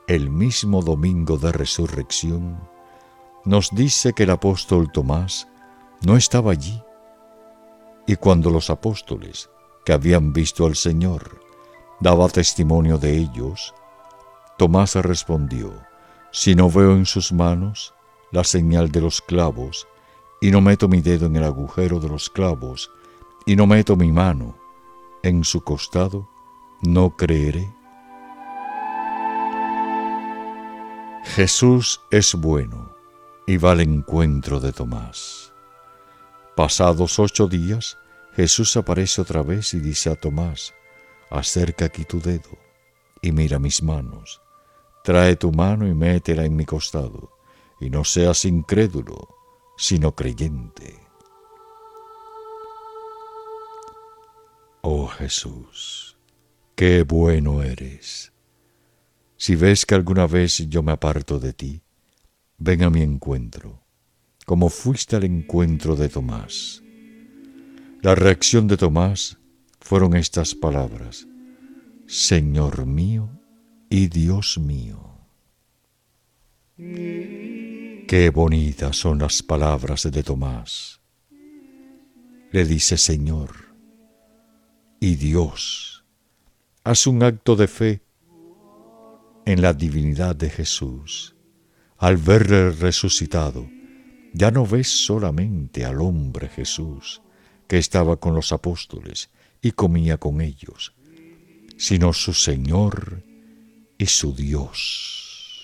el mismo domingo de resurrección, nos dice que el apóstol Tomás no estaba allí, y cuando los apóstoles que habían visto al Señor daba testimonio de ellos, Tomás respondió: si no veo en sus manos la señal de los clavos, y no meto mi dedo en el agujero de los clavos, y no meto mi mano en su costado, no creeré. Jesús es bueno y va al encuentro de Tomás. Pasados 8 días, Jesús aparece otra vez y dice a Tomás: acerca aquí tu dedo y mira mis manos. Trae tu mano y métela en mi costado, y no seas incrédulo, sino creyente. Oh Jesús, qué bueno eres. Si ves que alguna vez yo me aparto de ti, ven a mi encuentro, como fuiste al encuentro de Tomás. La reacción de Tomás fueron estas palabras: Señor mío y Dios mío. Qué bonitas son las palabras de Tomás. Le dice Señor y Dios. Haz un acto de fe en la divinidad de Jesús. Al verle resucitado, ya no ves solamente al hombre Jesús que estaba con los apóstoles y comía con ellos, sino su Señor y su Dios.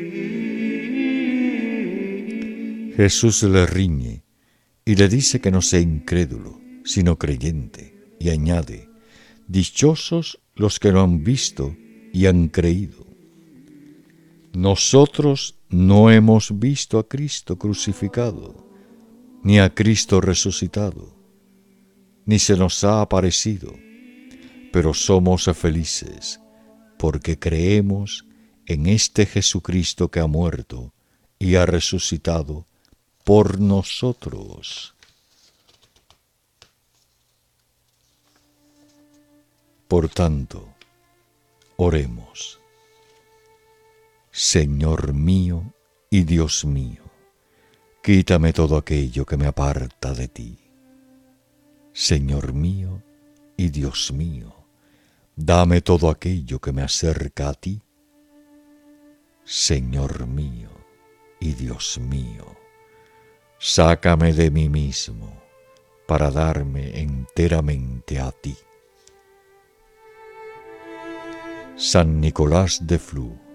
Jesús le riñe y le dice que no sea incrédulo, sino creyente, y añade: dichosos los que lo han visto y han creído. Nosotros no hemos visto a Cristo crucificado, ni a Cristo resucitado, ni se nos ha aparecido, pero somos felices porque creemos en este Jesucristo que ha muerto y ha resucitado por nosotros. Por tanto, oremos. Señor mío y Dios mío, quítame todo aquello que me aparta de ti. Señor mío y Dios mío, dame todo aquello que me acerca a ti. Señor mío y Dios mío, sácame de mí mismo para darme enteramente a ti. San Nicolás de Flú.